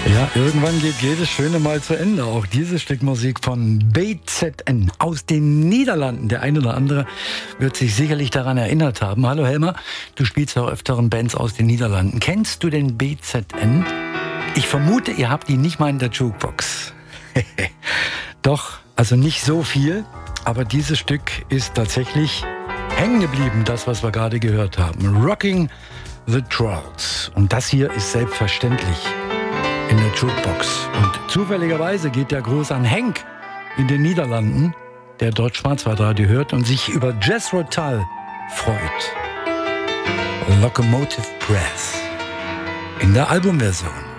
Ja, irgendwann geht jedes Schöne mal zu Ende. Auch dieses Stück Musik von BZN aus den Niederlanden. Der eine oder andere wird sich sicherlich daran erinnert haben. Hallo Helmer, du spielst auch öfteren Bands aus den Niederlanden. Kennst du den BZN? Ich vermute, ihr habt ihn nicht mal in der Jukebox. Doch, also nicht so viel, aber dieses Stück ist tatsächlich hängen geblieben, das, was wir gerade gehört haben. Rocking the Trolls. Und das hier ist selbstverständlich in der Jukebox. Und zufälligerweise geht der Gruß an Henk in den Niederlanden, der dort Schwarzwaldradio hört und sich über Jethro Tull freut. Locomotive Breath in der Albumversion.